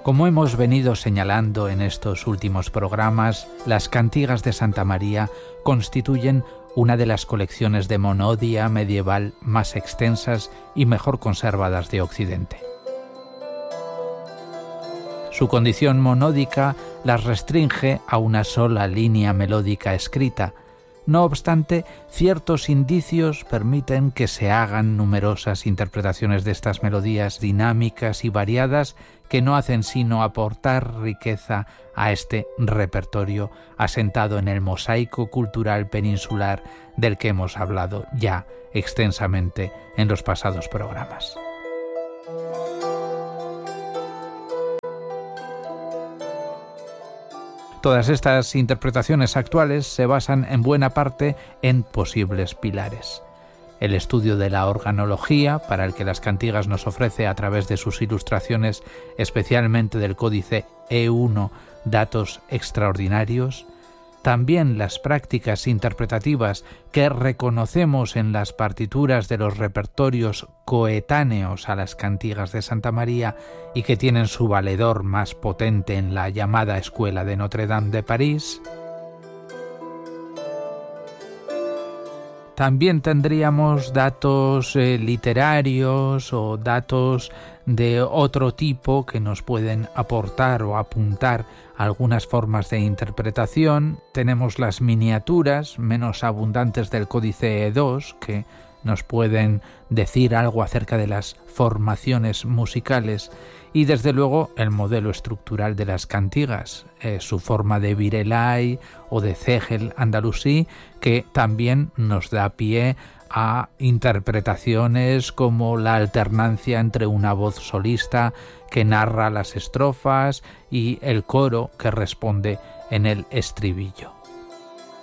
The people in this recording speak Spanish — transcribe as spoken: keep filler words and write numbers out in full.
Como hemos venido señalando en estos últimos programas, las cantigas de Santa María constituyen una de las colecciones de monodia medieval más extensas y mejor conservadas de Occidente. Su condición monódica las restringe a una sola línea melódica escrita. No obstante, ciertos indicios permiten que se hagan numerosas interpretaciones de estas melodías dinámicas y variadas que no hacen sino aportar riqueza a este repertorio asentado en el mosaico cultural peninsular del que hemos hablado ya extensamente en los pasados programas. Todas estas interpretaciones actuales se basan en buena parte en posibles pilares. El estudio de la organología, para el que las cantigas nos ofrece a través de sus ilustraciones, especialmente del códice E uno, datos extraordinarios. También las prácticas interpretativas que reconocemos en las partituras de los repertorios coetáneos a las cantigas de Santa María y que tienen su valedor más potente en la llamada Escuela de Notre Dame de París. También tendríamos datos eh, literarios o datos de otro tipo que nos pueden aportar o apuntar algunas formas de interpretación. Tenemos las miniaturas menos abundantes del códice E dos que nos pueden decir algo acerca de las formaciones musicales y desde luego el modelo estructural de las cantigas, eh, su forma de virelai o de cegel andalusí, que también nos da pie a interpretaciones como la alternancia entre una voz solista que narra las estrofas y el coro que responde en el estribillo.